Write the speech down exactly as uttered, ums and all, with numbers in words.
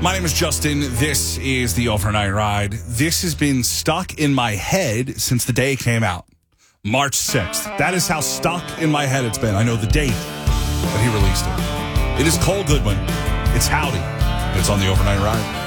My name is Justin. This is the Overnight Ride. This has been stuck in my head since the day it came out. March sixth. That is how stuck in my head it's been. I know the date that he released it. It is Cole Goodwin. It's Howdy. It's on the Overnight Ride.